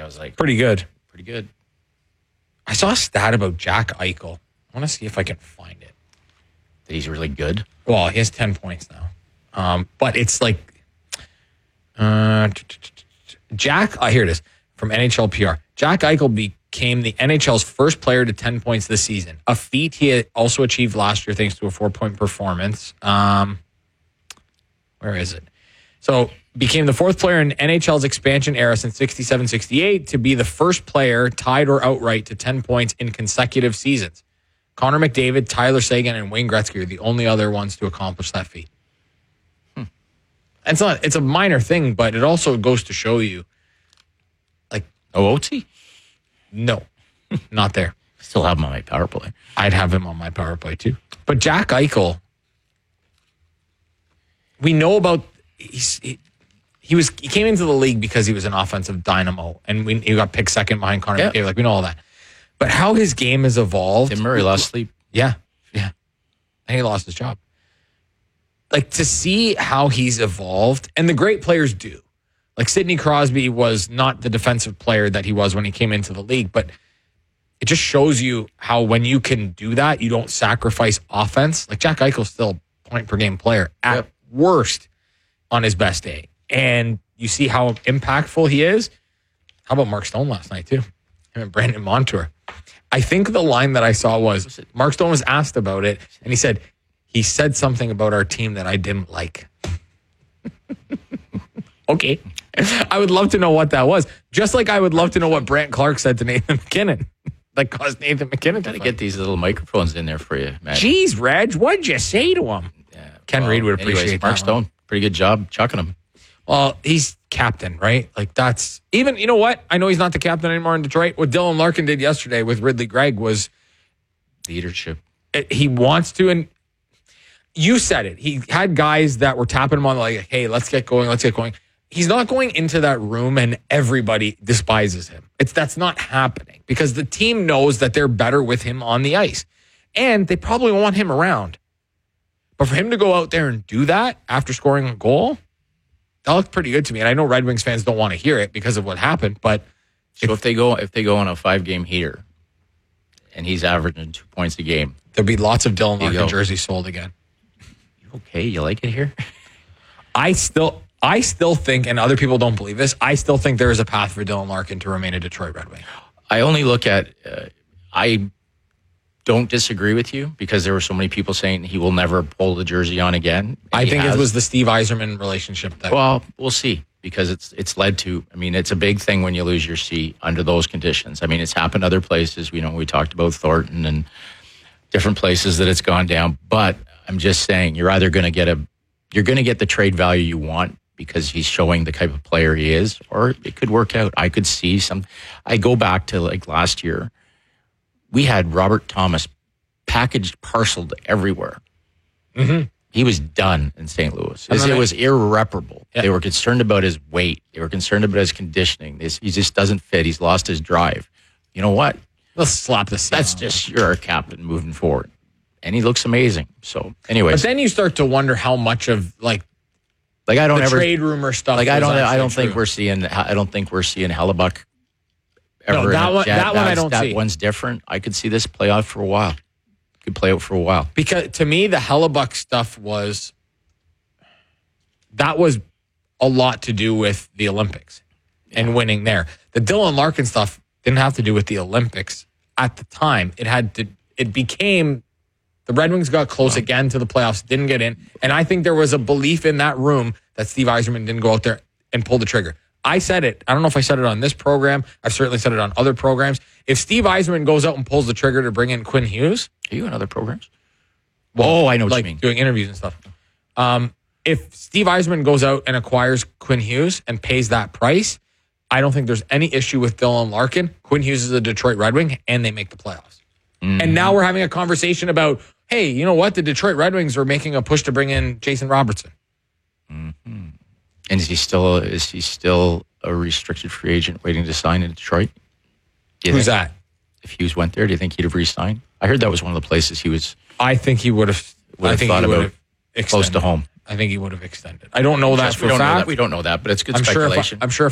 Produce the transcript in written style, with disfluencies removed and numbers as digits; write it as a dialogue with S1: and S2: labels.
S1: I was like,
S2: Pretty good.
S1: pretty good.
S2: I saw a stat about Jack Eichel. I want to see if I can find it.
S1: That he's really good.
S2: Well, he has 10 points now. But it's like Jack, here it is, from NHL PR. Jack Eichel became the NHL's first player to 10 points this season, a feat he had also achieved last year thanks to a 4-point performance. Where is it? So became the fourth player in NHL's expansion era since 67-68 to be the first player tied or outright to 10 points in consecutive seasons. Connor McDavid, Tyler Seguin, and Wayne Gretzky are the only other ones to accomplish that feat. It's a minor thing, but it also goes to show you, like,
S1: OT?
S2: No, not there.
S1: Still have him on my power play.
S2: I'd have him on my power play too. But Jack Eichel, we know about he came into the league because he was an offensive dynamo, and he got picked second behind Connor McDavid. Like, we know all that. But how his game has evolved.
S1: Tim Murray lost sleep.
S2: Yeah. And he lost his job. Like, to see how he's evolved, and the great players do. Like, Sidney Crosby was not the defensive player that he was when he came into the league, but it just shows you how when you can do that, you don't sacrifice offense. Like, Jack Eichel's still a point-per-game player at worst on his best day. And you see how impactful he is. How about Mark Stone last night, too? Him and Brandon Montour. I think the line that I saw was Mark Stone was asked about it, and he said something about our team that I didn't like. Okay. I would love to know what that was. Just like I would love to know what Brant Clark said to Nathan McKinnon. That caused Nathan McKinnon
S1: to get these little microphones in there for you, Matt.
S2: Jeez, Reg, what'd you say to him? Yeah, Ken Reid would appreciate that.
S1: Mark Stone, pretty good job chucking him.
S2: Well, he's captain, right? Like, that's even, you know what? I know he's not the captain anymore in Detroit. What Dylan Larkin did yesterday with Ridley Gregg was
S1: leadership.
S2: He wants to, and you said it. He had guys that were tapping him on, like, hey, let's get going. He's not going into that room and everybody despises him. That's not happening because the team knows that they're better with him on the ice. And they probably want him around. But for him to go out there and do that after scoring a goal, that looked pretty good to me. And I know Red Wings fans don't want to hear it because of what happened, but
S1: so if they go on a 5-game heater and he's averaging 2 points a game,
S2: there'll be lots of Dylan Larkin jerseys sold again.
S1: Okay, you like it here?
S2: I still think, and other people don't believe this, I still think there is a path for Dylan Larkin to remain a Detroit Red Wing.
S1: I only look at, I don't disagree with you because there were so many people saying he will never pull the jersey on again.
S2: I think it was the Steve Yzerman relationship.
S1: Well, we'll see because it's led to, I mean, it's a big thing when you lose your seat under those conditions. I mean, it's happened other places. We talked about Thornton and different places that it's gone down, but I'm just saying you're either going to get the trade value you want because he's showing the type of player he is, or it could work out. I could see I go back to like last year. We had Robert Thomas packaged, parceled everywhere.
S2: Mm-hmm.
S1: He was done in St. Louis. It was irreparable. Yeah. They were concerned about his weight. They were concerned about his conditioning. He just doesn't fit. He's lost his drive. You know what?
S2: Let's slap the seal.
S1: That's just you're a captain moving forward. And he looks amazing. So, anyways.
S2: But then you start to wonder how much of
S1: I don't
S2: the trade rumor stuff.
S1: Like I don't think we're seeing Hellebuck ever.
S2: No, that one I don't see.
S1: That one's different. I could see this play out for a while. Could play out for a while.
S2: Because to me, the Hellebuck stuff was a lot to do with the Olympics and winning there. The Dylan Larkin stuff didn't have to do with the Olympics at the time. It became the Red Wings got close again to the playoffs, didn't get in. And I think there was a belief in that room that Steve Yzerman didn't go out there and pull the trigger. I said it. I don't know if I said it on this program. I've certainly said it on other programs. If Steve Yzerman goes out and pulls the trigger to bring in Quinn Hughes.
S1: Are you in other programs?
S2: Well, I know what you mean. Doing interviews and stuff. If Steve Yzerman goes out and acquires Quinn Hughes and pays that price, I don't think there's any issue with Dylan Larkin. Quinn Hughes is a Detroit Red Wing, and they make the playoffs. Mm-hmm. And now we're having a conversation about, hey, you know what? The Detroit Red Wings are making a push to bring in Jason Robertson.
S1: Mm-hmm. And is he still a restricted free agent waiting to sign in Detroit?
S2: Who's that?
S1: If Hughes went there, do you think he'd have re-signed? I heard that was one of the places he was.
S2: I think he would have thought about
S1: close to home.
S2: I think he would have extended. I don't know that for a fact.
S1: We don't know that, but it's good speculation.
S2: I'm sure